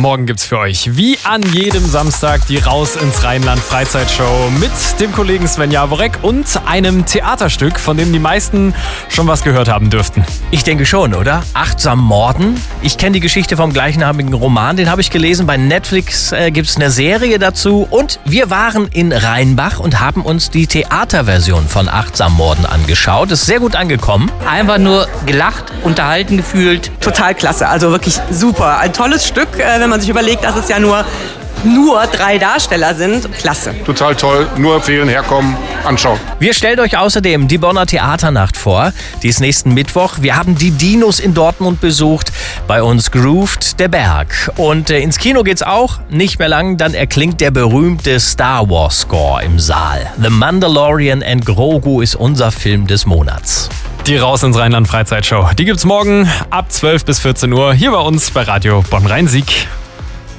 Morgen gibt's für euch wie an jedem Samstag die Raus ins Rheinland Freizeitshow mit dem Kollegen Sven Jaworek und einem Theaterstück, von dem die meisten schon was gehört haben dürften. Ich denke schon, oder? Achtsam Morden. Ich kenne die Geschichte vom gleichnamigen Roman, den habe ich gelesen. Bei Netflix gibt's eine Serie dazu. Und wir waren in Rheinbach und haben uns die Theaterversion von Achtsam Morden angeschaut. Ist sehr gut angekommen. Einfach nur gelacht, unterhalten gefühlt. Total klasse, also wirklich super. Ein tolles Stück, wenn man sich überlegt, dass es ja nur 3 Darsteller sind. Klasse. Total toll, nur empfehlen, herkommen, anschauen. Wir stellen euch außerdem die Bonner Theaternacht vor. Die ist nächsten Mittwoch. Wir haben die Dinos in Dortmund besucht. Bei uns groovt der Berg. Und ins Kino geht's auch. Nicht mehr lang, dann erklingt der berühmte Star Wars Score im Saal. The Mandalorian and Grogu ist unser Film des Monats. Die Raus ins Rheinland Freizeitshow, die gibt's morgen ab 12 bis 14 Uhr hier bei uns bei Radio Bonn-Rhein-Sieg.